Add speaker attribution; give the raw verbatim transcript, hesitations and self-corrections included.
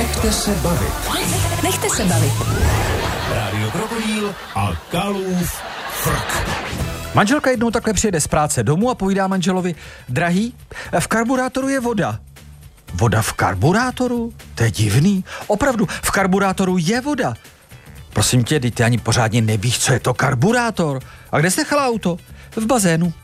Speaker 1: Nechte se bavit.
Speaker 2: Nechte se bavit.
Speaker 1: Rádio Krokodýl a Kalův frk.
Speaker 3: Manželka jednou takhle přijede z práce domů a povídá manželovi: drahý, v karburátoru je voda. Voda v karburátoru? To je divný. Opravdu, v karburátoru je voda. Prosím tě, ty ani pořádně nevíš, co je to karburátor. A kde jsi nechala auto? V bazénu.